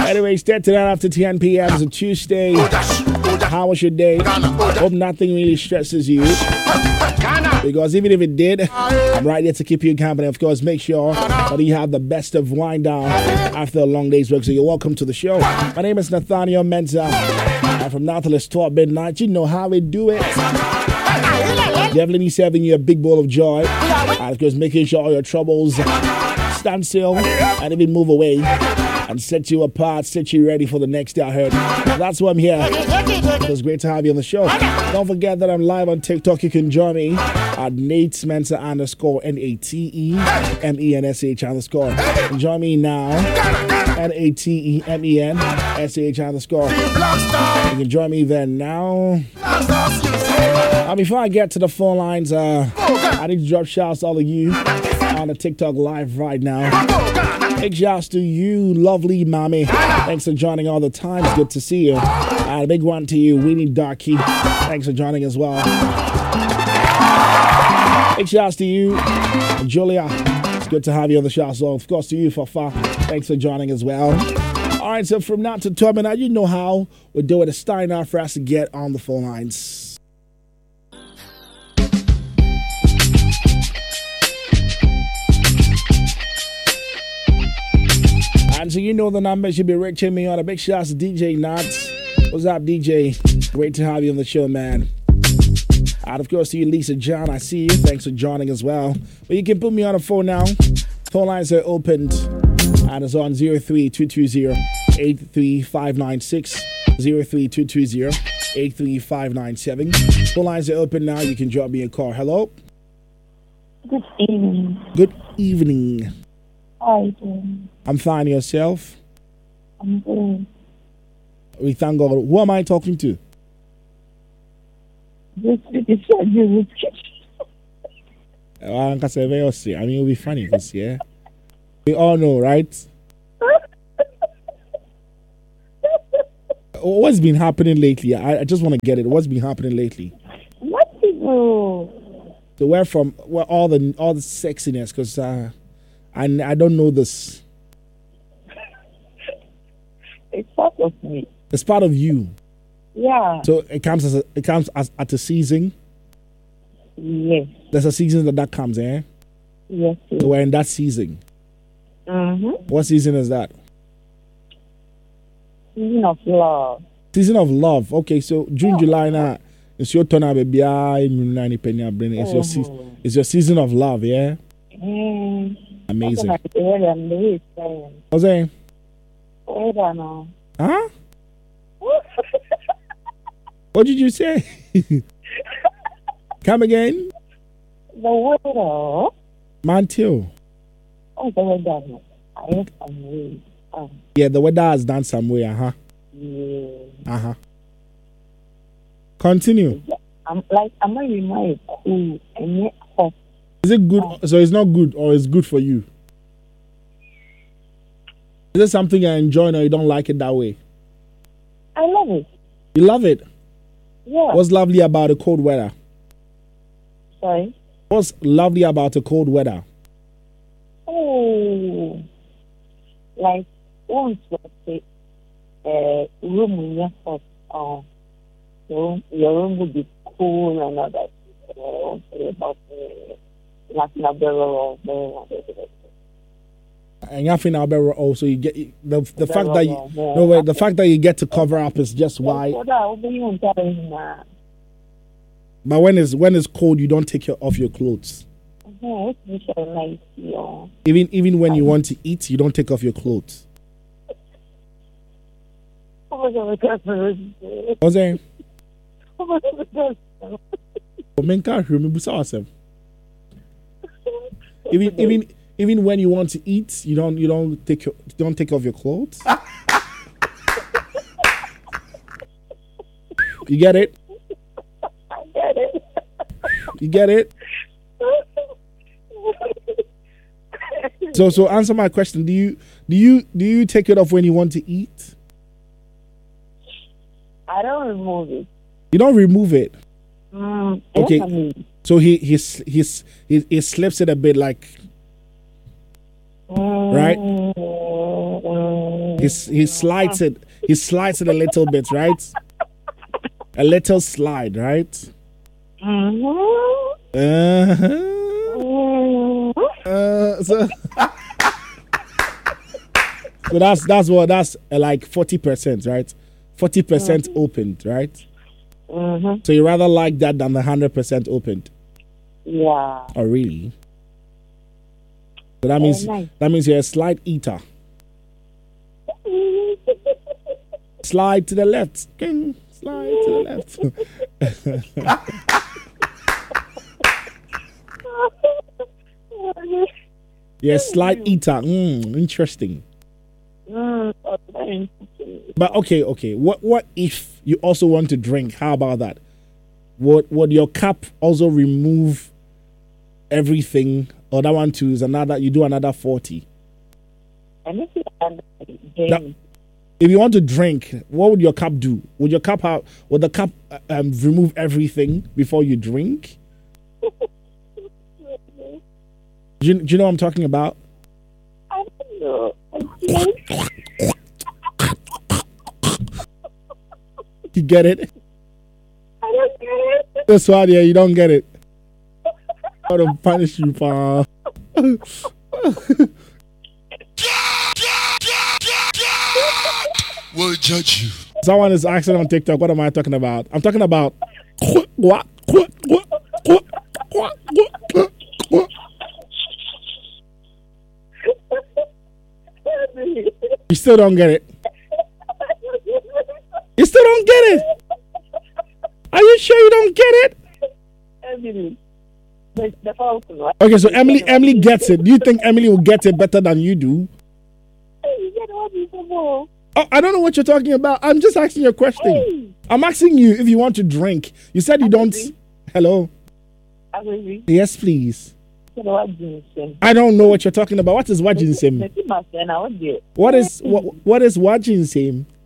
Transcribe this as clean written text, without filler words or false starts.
Anyway, stay tonight after 10 p.m. It's a Tuesday. How was your day? Hope nothing really stresses you. Because even if it did, I'm right there to keep you company. Of course, make sure that you have the best of wind down after a long day's work. So you're welcome to the show. My name is Nathaniel Menza. I'm from Nautilus 12 Midnight. You know how we do it. Definitely serving you a big bowl of joy. And of course, making sure all your troubles stand still and even move away and set you apart, set you ready for the next day ahead. That's why I'm here. It was great to have you on the show. Don't forget that I'm live on TikTok. You can join me at Nate Mensa _ NATEMENSH _ Join me now. NATEMENSH _ You can join me there now. Before I get to the phone lines, I need to drop shouts to all of you on the TikTok live right now. Big shouts to you, lovely mommy. Thanks for joining all the time. It's good to see you. A big one to you, Winnie Darky. Thanks for joining as well. Big shouts to you, Julia. It's good to have you on the show. So, of course, to you, Fafa. Thanks for joining as well. All right, so from now to 12 minutes, you know how we do it. It's time now for us to get on the phone lines. And so you know the numbers. You'll be reaching me on. A big shout out to DJ Nuts. What's up, DJ? Great to have you on the show, man. And of course to you, Lisa John. I see you. Thanks for joining as well. But you can put me on the phone now. Phone lines are opened. And it's on 03220-83596. 03220-83597. Phone lines are open now. You can drop me a call. Hello? Good evening. Good evening. How are you doing? I'm fine. Yourself? I'm good. We thank God. Who am I talking to? I mean, it'll be funny because, yeah. We all know, right? What's been happening lately? I just want to get it. What's been happening lately? What people? So where all the sexiness? Because I don't know this. It's part of me. It's part of you. Yeah. So it comes as at a season. Yes. There's a season that comes, eh? Yes. So we're in that season. What season is that? Season of love. Season of love. Okay, so June, July now. It's your turn, baby. It's your season of love, yeah? Amazing. What's that? Huh? What did you say? Come again? The weather. Mantil. Oh, the weather. I have some way. Yeah, the weather has done some way, Yeah. Continue. I'm really my cool and yet hot. Is it good? So it's not good, or it's good for you? Is it something you enjoy, or you don't like it that way? I love it. You love it? Yeah. What's lovely about the cold weather? Sorry? What's lovely about the cold weather? Oh, like once say room in your house, your room would be cool and all that. About nothing about And nothing about also you get the fact that the fact that you get to cover up is just why. But when it's cold, you don't take off your clothes. Even when you want to eat, you don't take off your clothes. What's that? Even when you want to eat, you don't take off your clothes. You get it? I get it. You get it? So answer my question. Do you take it off when you want to eat? I don't remove it. You don't remove it. Okay. I mean. So he slips it a bit, like right. He slides it. He slides it a little bit, right? A little slide, right? So that's like 40%, right? 40% opened, right? So you rather like that than the 100% opened? Yeah. Oh, really? So that means you're a slide eater. Slide to the left. King. Slide to the left. Yeah, slide eater. Interesting. But okay. What if you also want to drink? How about that? Would your cup also remove everything, or that one too is another? You do another 40. If you want to drink, what would your cup do? Would the cup remove everything before you drink? Do you know what I'm talking about? I don't know. You get it? I don't get it. That's why, yeah, you don't get it. I'm gonna punish you, pa. Will judge you. Someone is asking on TikTok, what am I talking about? I'm talking about You still don't get it. You still don't get it. Are you sure you don't get it? Okay, so Emily gets it. Do you think Emily will get it better than you do? Oh, I don't know what you're talking about. I'm just asking you a question. I'm asking you if you want to drink. You said you don't. Hello? Yes, please. I don't know what you're talking about. What is wajinsem? What is wajinsem?